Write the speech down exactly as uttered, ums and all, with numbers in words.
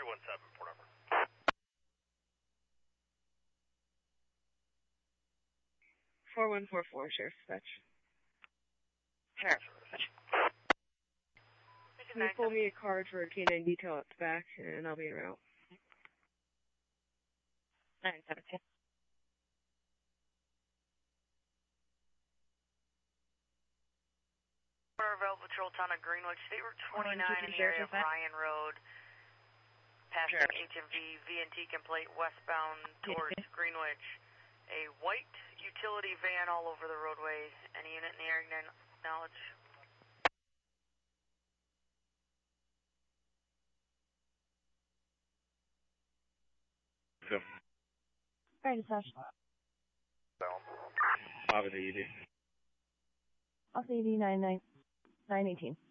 one seven, whatever. four one four four, Sheriff Dispatch. Sure. Can you pull me a card for a canine detail at the back, and I'll be en route. nine seven two. Belleville Patrol Town of Greenwich, State Route twenty-nine in the area of Ryan Road. Past the H M V V and T complete westbound towards Greenwich. A white utility van all over the roadway. Any unit in the area acknowledge? So. Fire dispatch. Officer E D. Officer E D nine nine nine eighteen.